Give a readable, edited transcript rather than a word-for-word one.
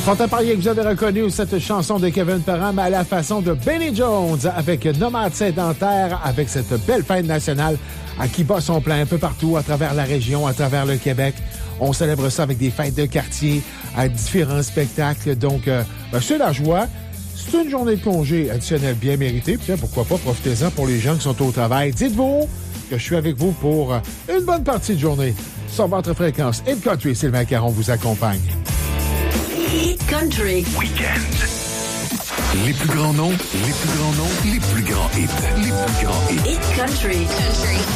Fort à parier que vous avez reconnu cette chanson de Kevin Parent, mais à la façon de Benny Jones avec Nomade Sédentaire, avec cette belle fête nationale qui bat son plein un peu partout à travers la région, à travers le Québec. On célèbre ça avec des fêtes de quartier, à différents spectacles. Donc, c'est la joie. C'est une journée de congé additionnelle bien méritée. Puis, pourquoi pas, profitez-en pour les gens qui sont au travail. Dites-vous que je suis avec vous pour une bonne partie de journée. Sur votre fréquence Hit Country, Sylvain Caron vous accompagne. Hit Country Weekend. Les plus grands noms, les plus grands noms, les plus grands hits, les plus grands hits. Hit Country.